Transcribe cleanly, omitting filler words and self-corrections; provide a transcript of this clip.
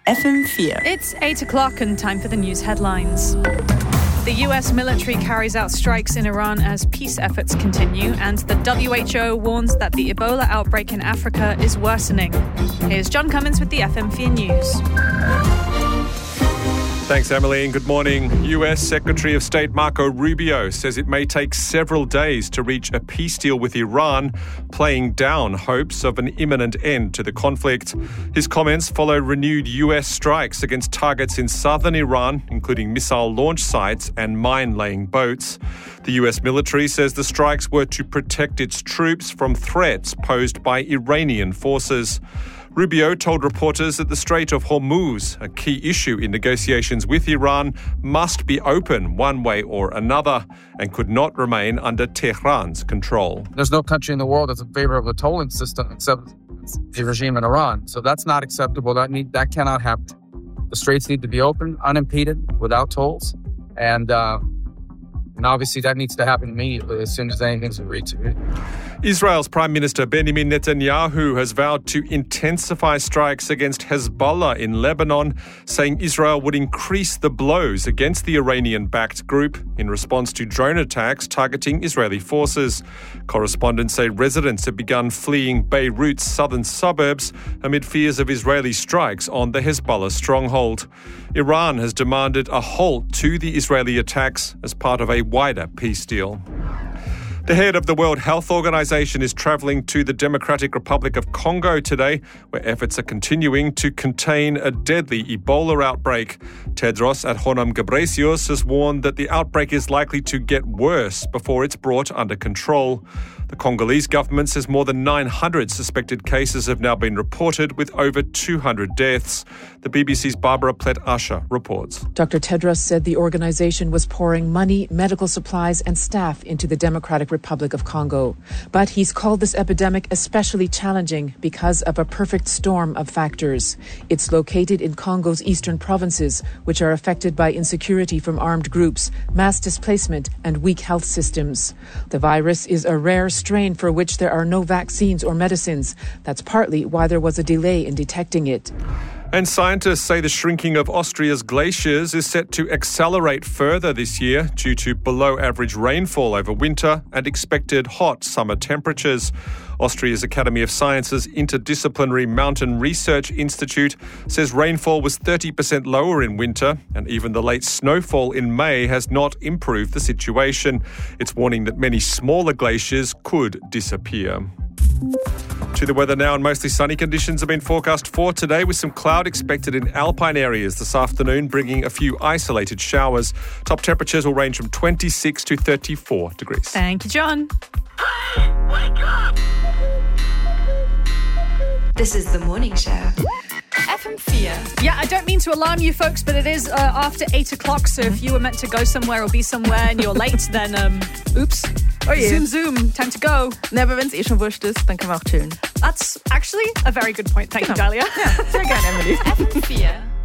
FM4. It's 8 o'clock and time for the news headlines. The US military carries out strikes in Iran as peace efforts continue, and the WHO warns that the Ebola outbreak in Africa is worsening. Here's John Cummins with the FM4 News. Thanks, Emily, and good morning. US Secretary of State Marco Rubio says it may take several days to reach a peace deal with Iran, playing down hopes of an imminent end to the conflict. His comments follow renewed US strikes against targets in southern Iran, including missile launch sites and mine-laying boats. The US military says the strikes were to protect its troops from threats posed by Iranian forces. Rubio told reporters that the Strait of Hormuz, a key issue in negotiations with Iran, must be open one way or another and could not remain under Tehran's control. There's no country in the world that's in favor of a tolling system except the regime in Iran. So that's not acceptable. That cannot happen. The straits need to be open, unimpeded, without tolls. And obviously that needs to happen immediately as soon as anything's agreed to. Israel's Prime Minister Benjamin Netanyahu has vowed to intensify strikes against Hezbollah in Lebanon, saying Israel would increase the blows against the Iranian-backed group in response to drone attacks targeting Israeli forces. Correspondents say residents have begun fleeing Beirut's southern suburbs amid fears of Israeli strikes on the Hezbollah stronghold. Iran has demanded a halt to the Israeli attacks as part of a wider peace deal. The head of the World Health Organization is traveling to the Democratic Republic of Congo today, where efforts are continuing to contain a deadly Ebola outbreak. Tedros Adhanom Ghebreyesus has warned that the outbreak is likely to get worse before it's brought under control. The Congolese government says more than 900 suspected cases have now been reported, with over 200 deaths. The BBC's Barbara Plett-Usher reports. Dr. Tedros said the organization was pouring money, medical supplies and staff into the Democratic Republic of Congo. But he's called this epidemic especially challenging because of a perfect storm of factors. It's located in Congo's eastern provinces, which are affected by insecurity from armed groups, mass displacement and weak health systems. The virus is a rare strain for which there are no vaccines or medicines. That's partly why there was a delay in detecting it. And scientists say the shrinking of Austria's glaciers is set to accelerate further this year due to below-average rainfall over winter and expected hot summer temperatures. Austria's Academy of Sciences Interdisciplinary Mountain Research Institute says rainfall was 30% lower in winter, and even the late snowfall in May has not improved the situation. It's warning that many smaller glaciers could disappear. To the weather now, and mostly sunny conditions have been forecast for today, with some cloud expected in alpine areas this afternoon, bringing a few isolated showers. Top temperatures will range from 26 to 34 degrees. Thank you, John. Hey, wake up! This is The Morning Show. FM4. Yeah, I don't mean to alarm you folks, but it is after 8 o'clock, so if you were meant to go somewhere or be somewhere and you're late, then oops. Oh yeah. Zoom, time to go. Aber wenn es schon wurscht ist, dann können wir auch chillen. That's actually a very good point. Thank you, Dahlia. Ja, sehr gerne, Emily. FM4.